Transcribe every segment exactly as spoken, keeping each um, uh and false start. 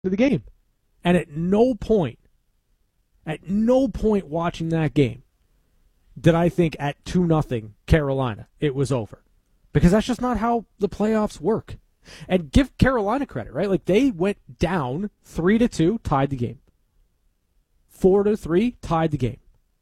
the game. And at no point, at no point watching that game did I think at two nothing Carolina it was over. Because that's just not how the playoffs work. And give Carolina credit, right? Like, they went down three to two, tied the game. four to three, tied the game.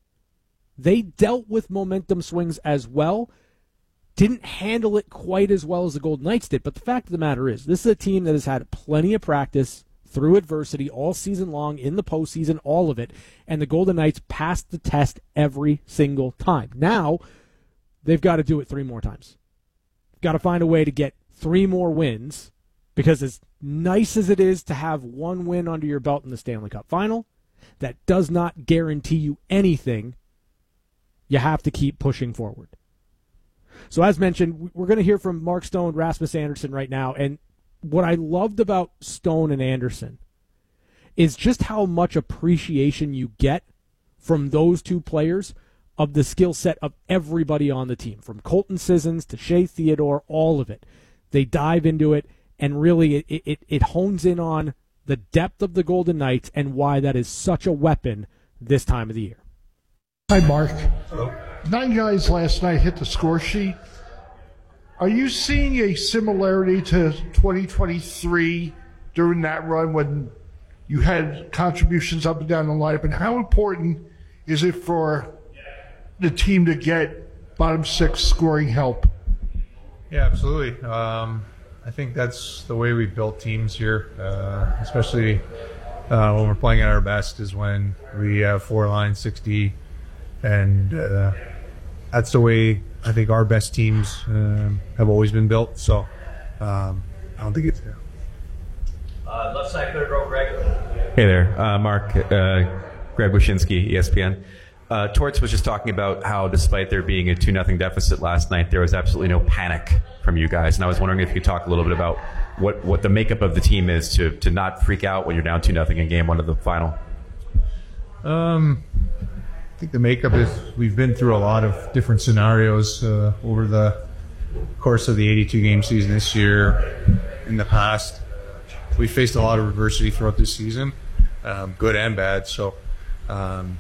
They dealt with momentum swings as well. Didn't handle it quite as well as the Golden Knights did. But the fact of the matter is, this is a team that has had plenty of practice through adversity all season long, in the postseason, all of it. And the Golden Knights passed the test every single time. Now, they've got to do it three more times. Got to find a way to get three more wins, because as nice as it is to have one win under your belt in the Stanley Cup final, that does not guarantee you anything. You have to keep pushing forward. So as mentioned, we're going to hear from Mark Stone, Rasmus Andersson right now, and what I loved about Stone and Andersson is just how much appreciation you get from those two players of the skill set of everybody on the team, from Colton Sissons to Shea Theodore, all of it. They dive into it, and really it, it, it hones in on the depth of the Golden Knights and why that is such a weapon this time of the year. Hi, Mark. Hello. Nine guys last night hit the score sheet. Are you seeing a similarity to twenty twenty-three during that run when you had contributions up and down the lineup? And how important is it for the team to get bottom six scoring help? Yeah, absolutely. Um, I think that's the way we built teams here, uh, especially uh, when we're playing at our best, is when we have four lines, sixty, and uh, that's the way I think our best teams um, have always been built. So um, I don't think it's there. Uh, left side, third row, Greg. Hey there, uh, Mark. Uh, Greg Wyshynski, E S P N. Uh, Torts was just talking about how, despite there being a two nothing deficit last night, there was absolutely no panic from you guys. And I was wondering if you could talk a little bit about what, what the makeup of the team is to, to not freak out when you're down two nothing in game one of the final. Um, I think the makeup is we've been through a lot of different scenarios uh, over the course of the eighty-two game season this year. In the past, we faced a lot of adversity throughout this season, um, good and bad. So um,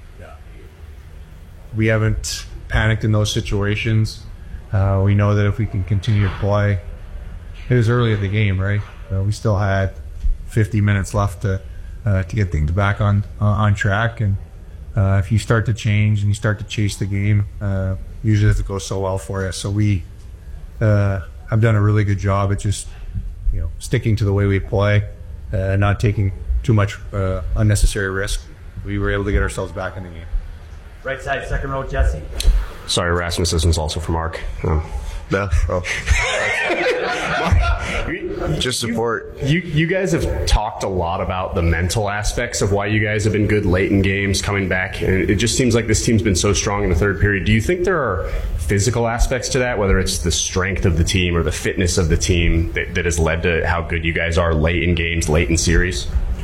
we haven't panicked in those situations. Uh, we know that if we can continue to play, it was early in the game, right? Uh, we still had fifty minutes left to uh, to get things back on uh, on track, and uh, if you start to change and you start to chase the game, uh, usually it doesn't go so well for you. So we uh, have done a really good job at just you know sticking to the way we play, uh, not taking too much uh, unnecessary risk. We were able to get ourselves back in the game. Right side, second row, Jesse. Sorry, Rasmus Sissons also for Mark. Um, No, oh. Just support. You you guys have talked a lot about the mental aspects of why you guys have been good late in games, coming back, and it just seems like this team's been so strong in the third period. Do you think there are physical aspects to that, whether it's the strength of the team or the fitness of the team, that, that has led to how good you guys are late in games, late in series?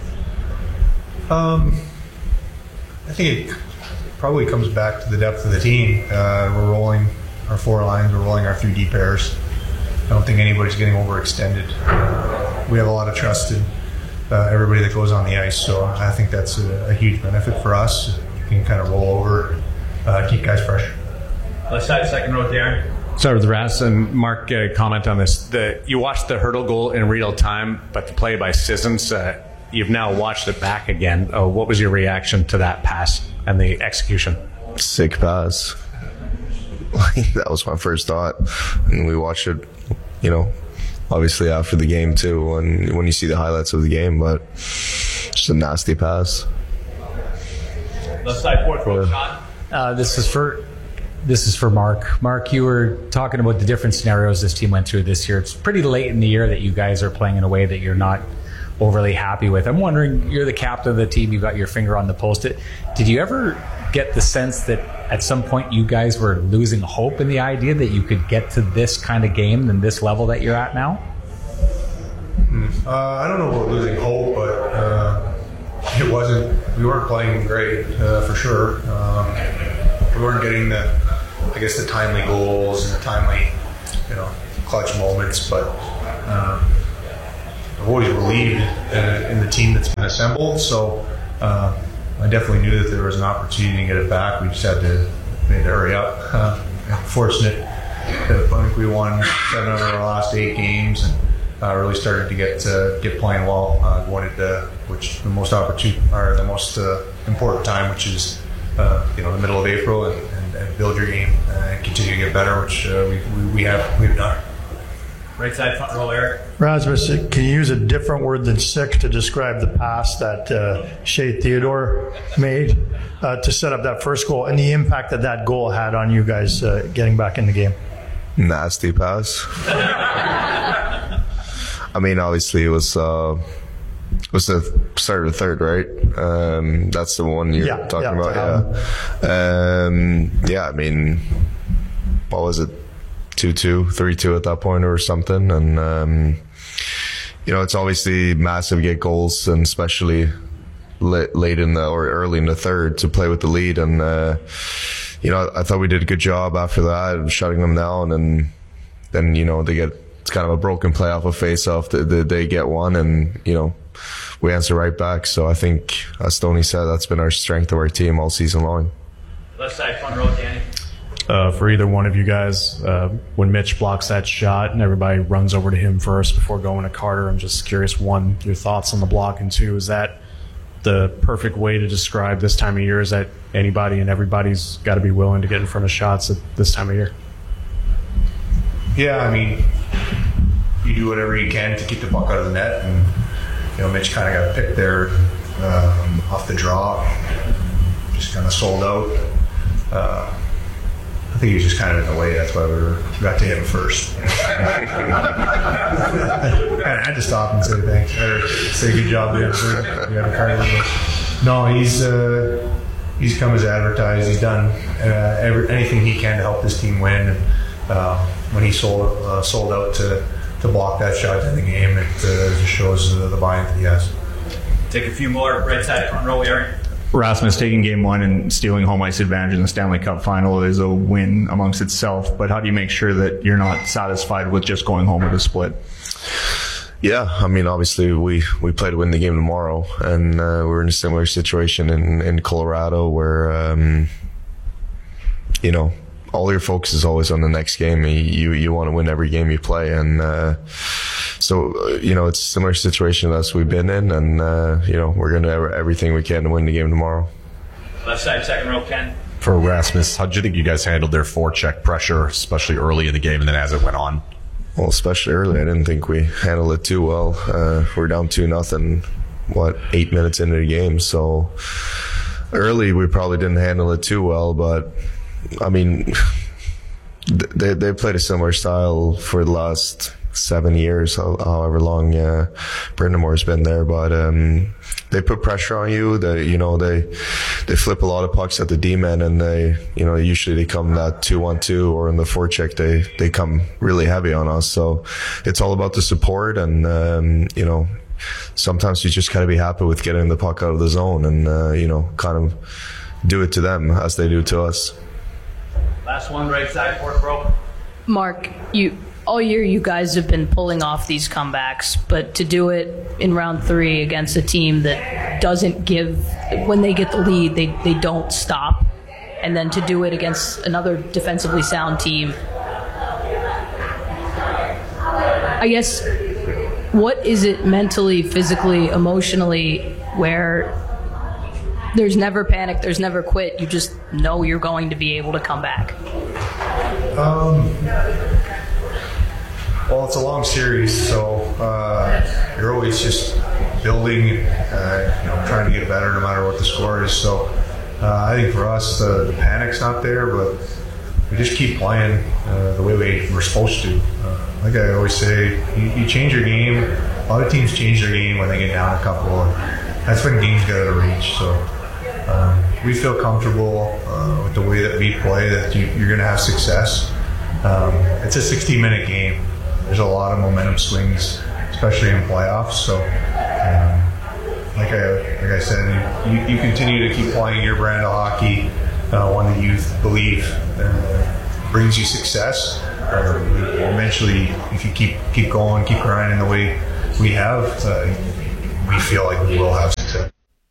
Um, I think it probably comes back to the depth of the team. Uh, we're rolling our four lines, we're rolling our three D pairs. I don't think anybody's getting overextended. Uh, we have a lot of trust in uh, everybody that goes on the ice, so I think that's a, a huge benefit for us. You can kind of roll over, uh, keep guys fresh. Left side, second row, Darren. Start with Ras and Mark. Uh, comment on this. The, you watched the hurdle goal in real time, but the play by Sissons, uh, you've now watched it back again. Uh, what was your reaction to that pass and the execution? Sick pass. That was my first thought. And we watched it, you know, obviously after the game too, when, when you see the highlights of the game, but just a nasty pass. Left side, fourth row, Sean. Uh, this is for this is for Mark. Mark, you were talking about the different scenarios this team went through this year. It's pretty late in the year that you guys are playing in a way that you're not overly happy with. I'm wondering, you're the captain of the team, you got your finger on the pulse. Did, did you ever get the sense that at some point you guys were losing hope in the idea that you could get to this kind of game and this level that you're at now? Uh, I don't know about losing hope, but uh, it wasn't, we weren't playing great uh, for sure. Um, we weren't getting the, I guess, the timely goals and the timely, you know, clutch moments, but um, always believed uh, in the team that's been assembled. So uh, I definitely knew that there was an opportunity to get it back. We just had to, we had to hurry up. Uh, fortunate that I think we won seven out of our last eight games and uh, really started to get uh, get playing well. Uh, wanted to, which the most opportune or the most uh, important time, which is uh, you know the middle of April, and, and, and build your game and continue to get better, which uh, we, we we have we've done. Right side front row, Eric. Rasmus, can you use a different word than sick to describe the pass that uh, Shea Theodore made uh, to set up that first goal and the impact that that goal had on you guys uh, getting back in the game? Nasty pass. I mean, obviously it was uh, it was the start of the third, right? Um, that's the one you're Yeah, talking yeah, about. Yeah. Um, yeah. I mean, what was it? two two, three two at that point or something. And, um, you know, it's obviously massive to get goals, and especially late, late in the, or early in the third to play with the lead. And, uh, you know, I thought we did a good job after that, shutting them down. And then, you know, they get, it's kind of a broken play off a face-off. They, they, they get one, and, you know, we answer right back. So I think, as Stoney said, that's been our strength of our team all season long. Left side front row, Danny. Uh, for either one of you guys, uh, when Mitch blocks that shot and everybody runs over to him first before going to Carter, I'm just curious, one, your thoughts on the block, and two, is that the perfect way to describe this time of year? Is that anybody and everybody's got to be willing to get in front of shots at this time of year? Yeah, I mean, you do whatever you can to keep the puck out of the net, and you know, Mitch kind of got picked there um, off the draw, just kind of sold out. Uh, I think he was just kind of in the way. That's why we were, got to him first. I had to stop and say thanks. Or say good job, dude. We have a card. No, he's uh, he's come as advertised. He's done uh, every, anything he can to help this team win. And, uh, when he sold uh, sold out to, to block that shot in the game, it uh, just shows uh, the buy-in that he has. Take a few more. Right side front row, Aaron. Rasmus, taking game one and stealing home ice advantage in the Stanley Cup final is a win amongst itself, but how do you make sure that you're not satisfied with just going home with a split? Yeah, I mean, obviously we, we play to win the game tomorrow, and uh, we're in a similar situation in, in Colorado where, um, you know, all your focus is always on the next game. You you want to win every game you play, and uh, so uh, you know, it's a similar situation as we've been in, and uh, you know, we're going to do everything we can to win the game tomorrow. Left side second row, Ken. For Rasmus, how did you think you guys handled their forecheck pressure, especially early in the game and then as it went on? Well, especially early, I didn't think we handled it too well. Uh, we're down two nothing, what, eight minutes into the game, so early we probably didn't handle it too well, but I mean, they they played a similar style for the last seven years, however long uh, Brendamore's been there. But um, they put pressure on you. They, you know, they they flip a lot of pucks at the D-men, and they, you know, usually they come that two-on-two or in the forecheck, they they come really heavy on us. So it's all about the support, and um, you know, sometimes you just gotta be happy with getting the puck out of the zone, and uh, you know, kind of do it to them as they do to us. Last one, right side, fourth row. Mark, you all year you guys have been pulling off these comebacks, but to do it in round three against a team that doesn't give, when they get the lead, they, they don't stop, and then to do it against another defensively sound team, I guess, what is it mentally, physically, emotionally, where there's never panic, there's never quit, you just know you're going to be able to come back? Um, well, it's a long series, so uh, you're always just building, uh, you know, trying to get better no matter what the score is. So uh, I think for us, the, the panic's not there, but we just keep playing uh, the way we, we're supposed to. Uh, like I always say, you, you change your game. A lot of teams change their game when they get down a couple, and that's when games get out of reach. So um, we feel comfortable uh, with the way that we play, that you, you're going to have success. Um, it's a sixty-minute game. There's a lot of momentum swings, especially in playoffs. So, um, like I like I said, you, you continue to keep playing your brand of hockey, uh, one that you believe uh, brings you success. Uh, eventually, if you keep keep going, keep grinding the way we have, uh, we feel like we will have success.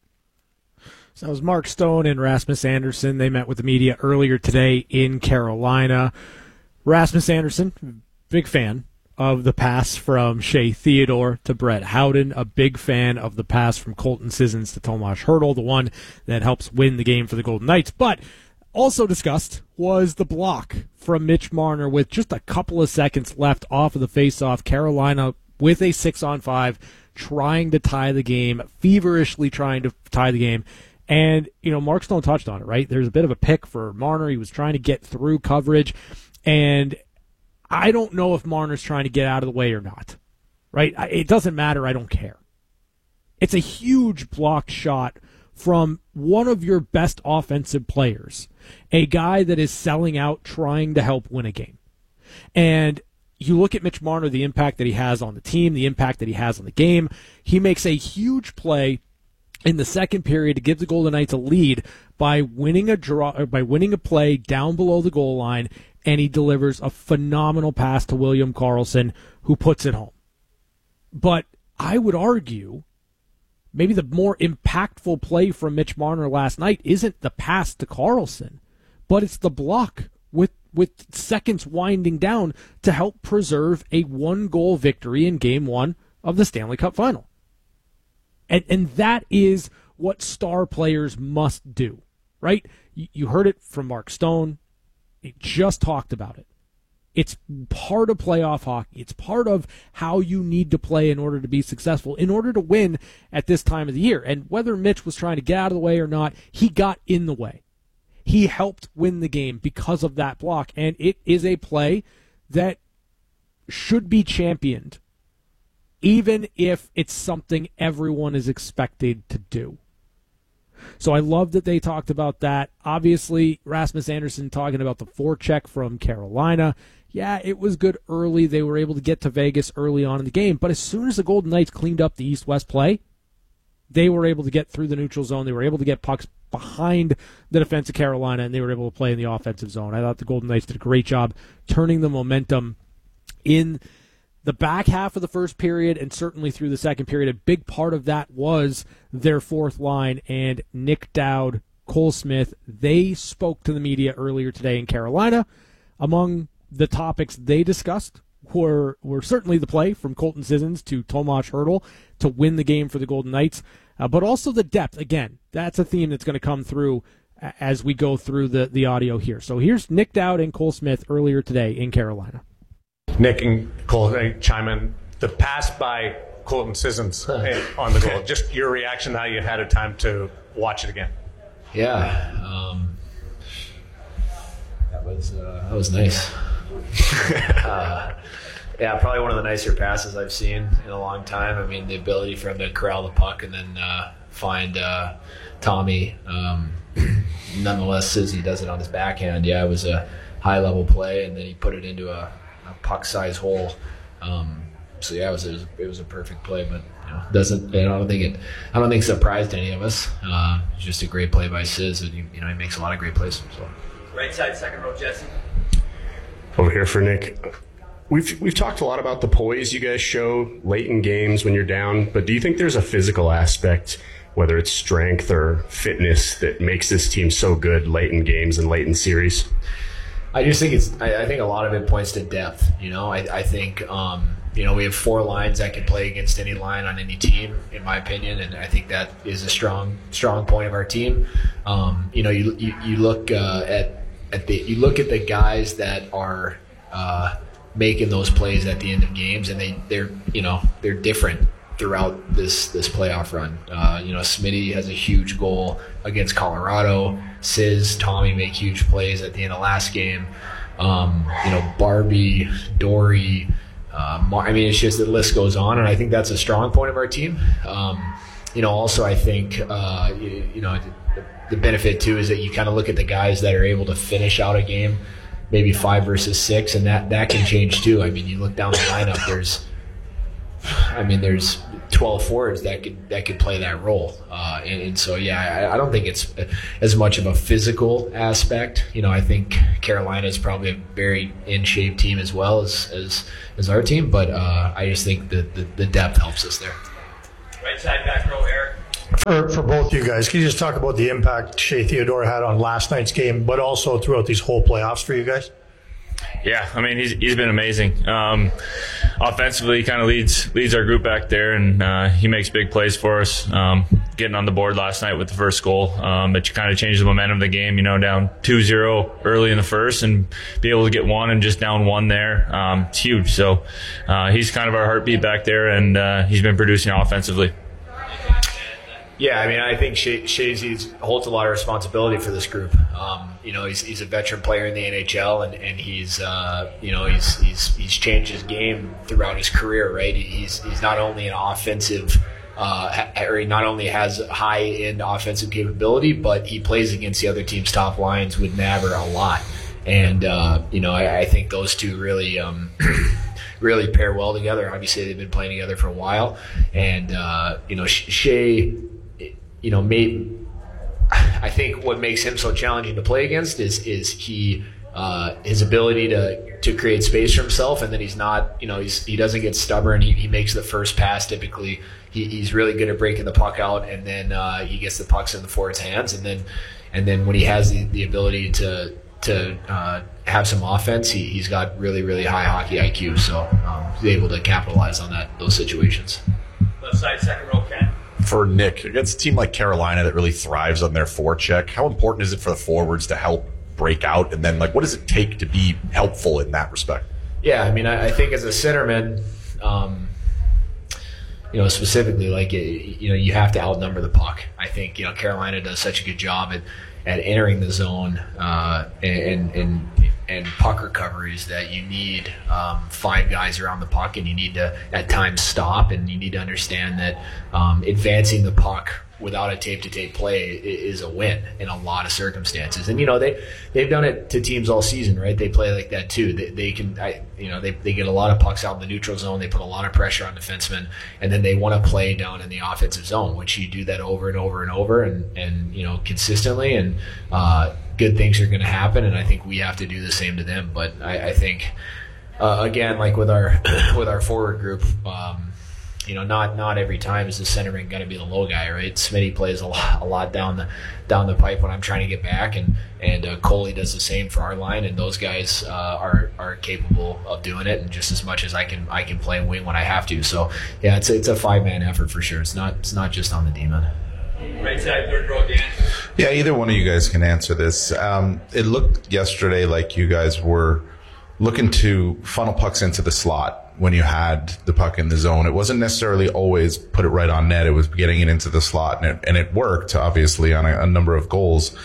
So it was Mark Stone and Rasmus Andersson. They met with the media earlier today in Carolina. Rasmus Andersson, big fan of the pass from Shea Theodore to Brett Howden, a big fan of the pass from Colton Sissons to Tomas Hertl, the one that helps win the game for the Golden Knights. But also discussed was the block from Mitch Marner with just a couple of seconds left off of the faceoff. Carolina with a six-on-five, trying to tie the game, feverishly trying to tie the game. And, you know, Mark Stone touched on it, right? There's a bit of a pick for Marner. He was trying to get through coverage. And I don't know if Marner's trying to get out of the way or not, right? It doesn't matter. I don't care. It's a huge blocked shot from one of your best offensive players, a guy that is selling out, trying to help win a game. And you look at Mitch Marner, the impact that he has on the team, the impact that he has on the game. He makes a huge play in the second period to give the Golden Knights a lead by winning a draw, or by winning a play down below the goal line, and he delivers a phenomenal pass to William Karlsson, who puts it home. But I would argue maybe the more impactful play from Mitch Marner last night isn't the pass to Karlsson, but it's the block with with seconds winding down to help preserve a one-goal victory in Game one of the Stanley Cup Final. And and that is what star players must do, right? You, you heard it from Mark Stone. He just talked about it. It's part of playoff hockey. It's part of how you need to play in order to be successful, in order to win at this time of the year. And whether Mitch was trying to get out of the way or not, he got in the way. He helped win the game because of that block. And it is a play that should be championed, even if it's something everyone is expected to do. So I love that they talked about that. Obviously, Rasmus Andersson talking about the forecheck from Carolina. Yeah, it was good early. They were able to get to Vegas early on in the game. But as soon as the Golden Knights cleaned up the East-West play, they were able to get through the neutral zone. They were able to get pucks behind the defense of Carolina, and they were able to play in the offensive zone. I thought the Golden Knights did a great job turning the momentum in the back half of the first period and certainly through the second period. A big part of that was their fourth line and Nick Dowd, Cole Smith. They spoke to the media earlier today in Carolina. Among the topics they discussed were were certainly the play from Colton Sissons to Tomas Hertl to win the game for the Golden Knights, uh, but also the depth. Again, that's a theme that's going to come through as we go through the, the audio here. So here's Nick Dowd and Cole Smith earlier today in Carolina. Nick and Cole, hey, chime in. The pass by Colton Sissons on the goal. Just your reaction now you had a time to watch it again. Yeah, um, that was uh, that was nice. uh, yeah, probably one of the nicer passes I've seen in a long time. I mean, the ability for him to corral the puck and then uh, find uh, Tommy. Um, nonetheless, Sizzy does it on his backhand. Yeah, it was a high-level play, and then he put it into a a puck-sized hole. Um, so yeah, it was, it was it was a perfect play, but you know, doesn't. I don't think it. I don't think it surprised any of us. Uh, it's just a great play by Sizz. And you, you know, he makes a lot of great plays. So. Right side, second row, Jesse. Over here for Nick. We've we've talked a lot about the poise you guys show late in games when you're down, but do you think there's a physical aspect, whether it's strength or fitness, that makes this team so good late in games and late in series? I just think it's. I, I think a lot of it points to depth. You know, I, I think um, you know we have four lines that can play against any line on any team, in my opinion, and I think that is a strong, strong point of our team. Um, you know, you you, you look uh, at at the you look at the guys that are uh, making those plays at the end of games, and they they're you know they're different throughout this this playoff run. Uh, you know, Smitty has a huge goal against Colorado. Sizz, Tommy make huge plays at the end of last game. Um, you know, Barbie, Dory. Uh, Mar- I mean, it's just the list goes on, and I think that's a strong point of our team. Um, you know, also I think uh, you, you know the, the benefit too is that you kind of look at the guys that are able to finish out a game, maybe five versus six, and that that can change too. I mean, you look down the lineup. There's I mean, there's twelve forwards that could that could play that role, uh, and, and so yeah, I, I don't think it's as much of a physical aspect. You know, I think Carolina is probably a very in shape team as well as as, as our team, but uh, I just think that the, the depth helps us there. Right side back row, Eric. For, for both you guys, can you just talk about the impact Shea Theodore had on last night's game, but also throughout these whole playoffs for you guys? Yeah, I mean, he's he's been amazing. Um, offensively, he kind of leads leads our group back there, and uh, he makes big plays for us. Um, getting on the board last night with the first goal, um, but you kind of changed the momentum of the game. You know, down two zero early in the first, and be able to get one and just down one there, um, it's huge. So uh, he's kind of our heartbeat back there, and uh, he's been producing offensively. Yeah, I mean, I think Shazy holds a lot of responsibility for this group. Um, you know, he's he's a veteran player in the N H L, and and he's uh, you know he's he's he's changed his game throughout his career. Right, he's he's not only an offensive, uh, or he not only has high end offensive capability, but he plays against the other team's top lines with Navar a lot. And uh, you know, I, I think those two really. Um, really pair well together. Obviously, they've been playing together for a while, and uh, you know, Shea, you know, made. I think what makes him so challenging to play against is is he uh, his ability to to create space for himself, and then he's not, you know, he's he doesn't get stubborn. He he makes the first pass typically. He, he's really good at breaking the puck out, and then uh, he gets the pucks in the forward's hands, and then and then when he has the, the ability to. to uh, have some offense, he, he's got really, really high hockey I Q, so um, he's able to capitalize on that those situations. Left side, second row, Ken. For Nick, against a team like Carolina that really thrives on their forecheck, how important is it for the forwards to help break out? And then, like, what does it take to be helpful in that respect? Yeah, I mean, I, I think as a centerman, um, you know, specifically, like, you know, you have to outnumber the puck. I think, you know, Carolina does such a good job at at entering the zone uh, and, and and puck recoveries that you need um, five guys around the puck, and you need to at times stop, and you need to understand that um, advancing the puck without a tape-to-tape play is a win in a lot of circumstances. And you know, they they've done it to teams all season, right? They play like that too. They, they can, I, you know, they they get a lot of pucks out in the neutral zone. They put a lot of pressure on defensemen, and then they want to play down in the offensive zone, which you do that over and over and over, and and you know, consistently, and uh, good things are going to happen. And I think we have to do the same to them. But I, I think uh, again, like with our with our forward group. Um, You know, not not every time is the centerman going to be the low guy, right? Smitty plays a lot, a lot down the down the pipe when I'm trying to get back, and and uh, Coley does the same for our line, and those guys uh, are are capable of doing it, and just as much as I can I can play wing when I have to. So yeah, it's it's a five man effort for sure. It's not it's not just on the D-man. Right side, third row, Dan. Yeah, either one of you guys can answer this. Um, it looked yesterday like you guys were looking to funnel pucks into the slot when you had the puck in the zone. It wasn't necessarily always put it right on net. It was getting it into the slot, and it, and it worked, obviously, on a, a number of goals.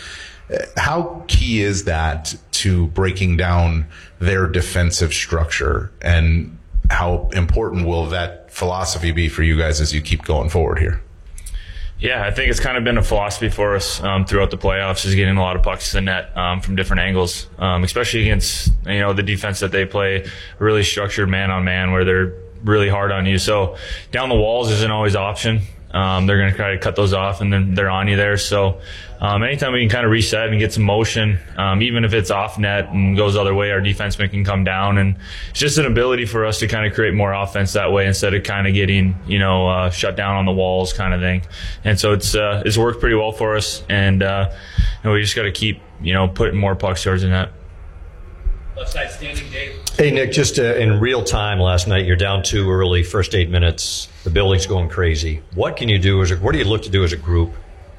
How key is that to breaking down their defensive structure, and how important will that philosophy be for you guys as you keep going forward here? Yeah, I think it's kind of been a philosophy for us um, throughout the playoffs, is getting a lot of pucks to the net um, from different angles, um, especially against, you know, the defense that they play, really structured man-on-man where they're really hard on you. So down the walls isn't always an option. Um, they're going to try to cut those off, and then they're on you there. So um, anytime we can kind of reset and get some motion, um, even if it's off net and goes the other way, our defenseman can come down. And it's just an ability for us to kind of create more offense that way, instead of kind of getting, you know, uh, shut down on the walls kind of thing. And so it's uh, it's worked pretty well for us, and uh, you know, we just got to keep, you know, putting more pucks towards the net. Left side standing, Dave. Hey, Nick, just uh, in real time last night, you're down two early, first eight minutes. The building's going crazy. What can you do as a, what do you look to do as a group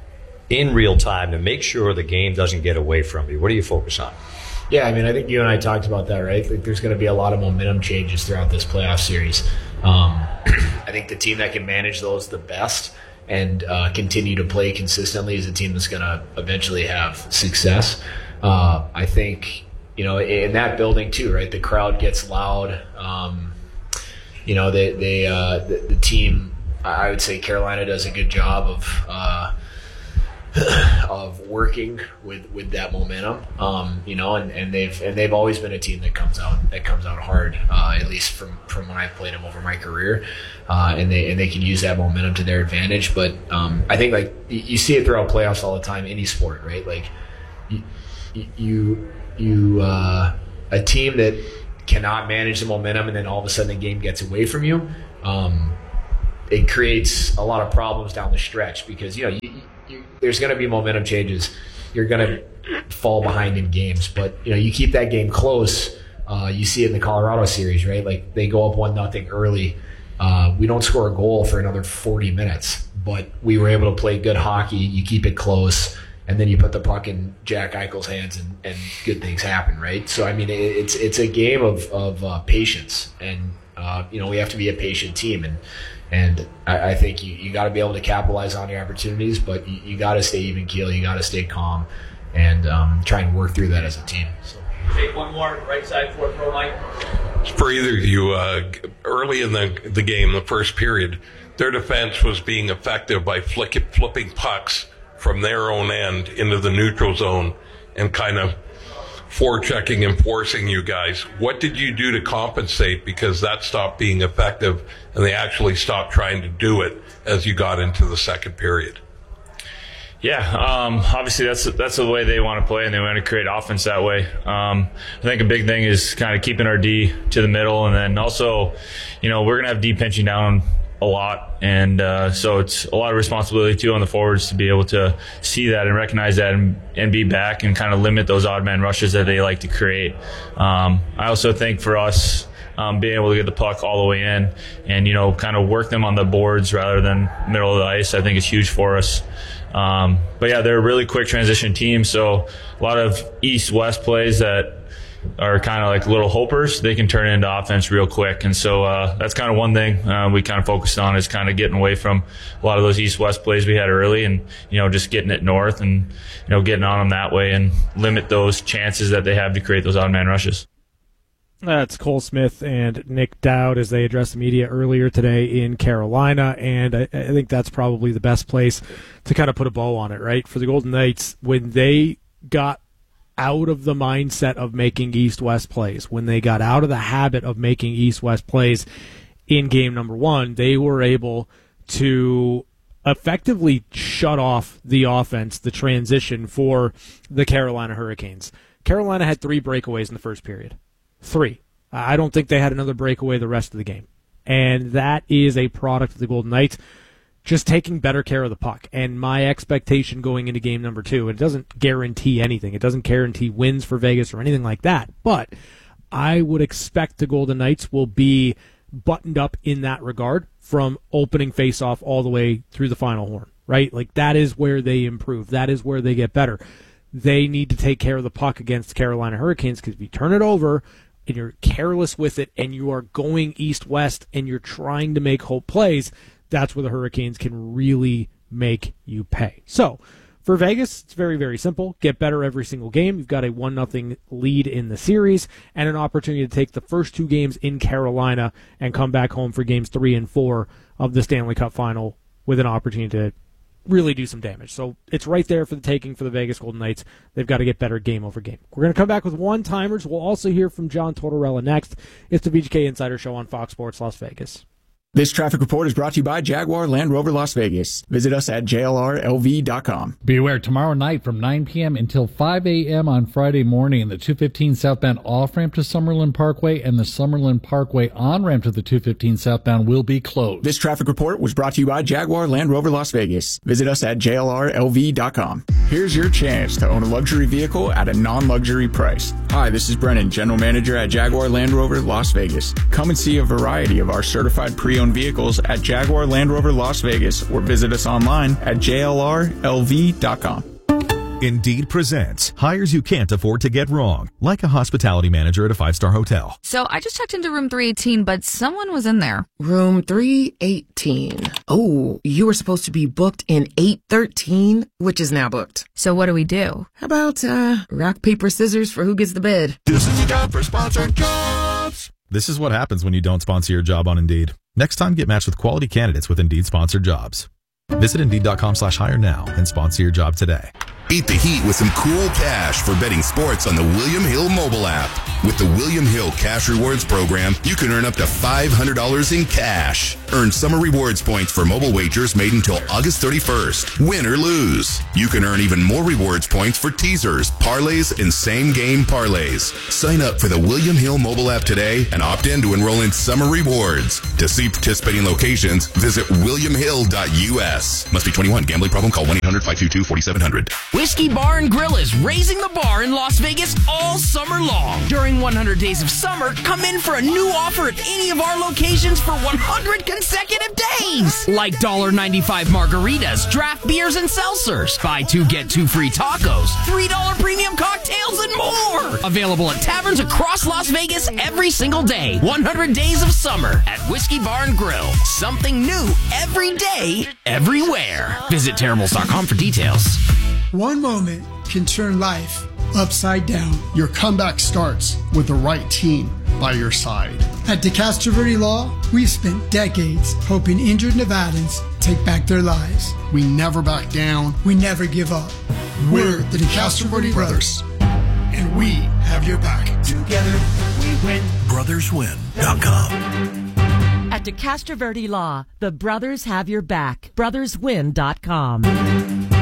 in real time to make sure the game doesn't get away from you? What do you focus on? Yeah, I mean, I think you and I talked about that, right? Like, there's going to be a lot of momentum changes throughout this playoff series. Um, I think the team that can manage those the best and uh, continue to play consistently is a team that's going to eventually have success. Uh, I think, you know, in that building too, right? The crowd gets loud. Um, you know, they, they uh, the, the team, I would say Carolina does a good job of, uh, of working with, with that momentum, um, you know, and, and they've and they've always been a team that comes out that comes out hard, uh, at least from, from when I've played them over my career, uh, and they and they can use that momentum to their advantage. But um, I think like you see it throughout playoffs all the time, any sport, right? Like you you you uh, a team that cannot manage the momentum, and then all of a sudden the game gets away from you. Um, it creates a lot of problems down the stretch because you know you. You, there's going to be momentum changes. You're going to fall behind in games, but you know you keep that game close. Uh, you see it in the Colorado series, right? Like they go up one nothing early. Uh, we don't score a goal for another forty minutes, but we were able to play good hockey. You keep it close, and then you put the puck in Jack Eichel's hands, and, and good things happen, right? So I mean, it, it's it's a game of of uh, patience, and uh, you know we have to be a patient team, and. And I, I think you, you got to be able to capitalize on your opportunities, but you, you got to stay even keel. You got to stay calm and um, try and work through that as a team. So. Take one more, right side, fourth row, Mike. For either of you, uh, early in the, the game, the first period, their defense was being effective by flick, flipping pucks from their own end into the neutral zone and kind of forechecking and forcing you guys. What did you do to compensate? Because that stopped being effective and they actually stopped trying to do it as you got into the second period. Yeah, um, obviously that's that's the way they want to play, and they want to create offense that way. Um, I think a big thing is kind of keeping our D to the middle, and then also, you know, we're going to have D pinching down a lot, and uh, so it's a lot of responsibility too on the forwards to be able to see that and recognize that and, and be back and kind of limit those odd man rushes that they like to create. Um, I also think for us, um, being able to get the puck all the way in and, you know, kind of work them on the boards rather than middle of the ice, I think is huge for us. Um, but yeah, they're a really quick transition team, so a lot of east-west plays that are kind of like little hopers, they can turn into offense real quick. And so uh, that's kind of one thing uh, we kind of focused on is kind of getting away from a lot of those east-west plays we had early and, you know, just getting it north and, you know, getting on them that way and limit those chances that they have to create those odd man rushes. That's Cole Smith and Nick Dowd as they addressed the media earlier today in Carolina, and I, I think that's probably the best place to kind of put a bow on it, right? For the Golden Knights, when they got out of the mindset of making east-west plays, when they got out of the habit of making east-west plays in game number one, they were able to effectively shut off the offense, the transition for the Carolina Hurricanes. Carolina had three breakaways in the first period. Three. I don't think they had another breakaway the rest of the game. And that is a product of the Golden Knights just taking better care of the puck. And my expectation going into game number two, it doesn't guarantee anything. It doesn't guarantee wins for Vegas or anything like that. But I would expect the Golden Knights will be buttoned up in that regard from opening faceoff all the way through the final horn, right? Like that is where they improve. That is where they get better. They need to take care of the puck against the Carolina Hurricanes because if you turn it over and you're careless with it and you are going east-west and you're trying to make hope plays, that's where the Hurricanes can really make you pay. So for Vegas, it's very, very simple. Get better every single game. You've got a one nothing lead in the series and an opportunity to take the first two games in Carolina and come back home for games three and four of the Stanley Cup Final with an opportunity to really do some damage. So it's right there for the taking for the Vegas Golden Knights. They've got to get better game over game. We're going to come back with one-timers. We'll also hear from John Tortorella next. It's the V G K Insider Show on Fox Sports Las Vegas. This traffic report is brought to you by Jaguar Land Rover Las Vegas. Visit us at J L R L V dot com. Beware, tomorrow night from nine p.m. until five a.m. on Friday morning, the two fifteen southbound off-ramp to Summerlin Parkway and the Summerlin Parkway on-ramp to the two fifteen southbound will be closed. This traffic report was brought to you by Jaguar Land Rover Las Vegas. Visit us at J L R L V dot com. Here's your chance to own a luxury vehicle at a non-luxury price. Hi, this is Brennan, General Manager at Jaguar Land Rover Las Vegas. Come and see a variety of our certified pre-owned vehicles at Jaguar Land Rover Las Vegas or visit us online at J L R L V dot com. Indeed presents hires you can't afford to get wrong, like a hospitality manager at a five-star hotel. So I just checked into room three eighteen, but someone was in there. Room three eighteen. Oh, you were supposed to be booked in eight thirteen, which is now booked. So what do we do? How about uh, rock, paper, scissors for who gets the bid? This is your job for sponsored jobs. This is what happens when you don't sponsor your job on Indeed. Next time, get matched with quality candidates with Indeed sponsored jobs. Visit Indeed.com slash hire now and sponsor your job today. Beat the heat with some cool cash for betting sports on the William Hill mobile app. With the William Hill Cash Rewards program, you can earn up to five hundred dollars in cash. Earn summer rewards points for mobile wagers made until August thirty-first. Win or lose. You can earn even more rewards points for teasers, parlays, and same-game parlays. Sign up for the William Hill mobile app today and opt in to enroll in summer rewards. To see participating locations, visit william hill dot u s. Must be twenty-one. Gambling problem? Call one eight hundred five two two four seven zero zero. Whiskey Bar and Grill is raising the bar in Las Vegas all summer long. During one hundred days of summer, come in for a new offer at any of our locations for one hundred consecutive days. Like one dollar ninety-five margaritas, draft beers, and seltzers. Buy two, get two free tacos. three dollars premium cocktails and more. Available at taverns across Las Vegas every single day. one hundred days of summer at Whiskey Bar and Grill. Something new every day, everywhere. Visit terribles dot com for details. One moment can turn life upside down. Your comeback starts with the right team by your side. At DeCastro Verde Law, we've spent decades helping injured Nevadans take back their lives. We never back down. We never give up. We're the DeCastro Verde Brothers, and we have your back. Together, we win. brothers win dot com. At DeCastro Verde Law, the brothers have your back. brothers win dot com.